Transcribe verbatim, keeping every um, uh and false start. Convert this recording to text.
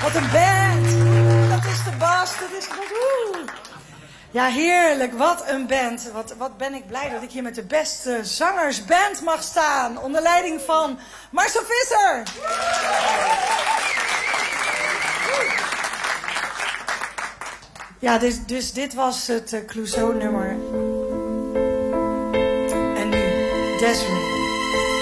Wat een band. Dat is de bas. Dat is de bas. Oeh. Ja, heerlijk. Wat een band. Wat, wat ben ik blij dat ik hier met de beste zangersband mag staan. Onder leiding van Marcel Visser. Ja, dus, dus dit was het uh, Clouseau-nummer. En nu Desiree.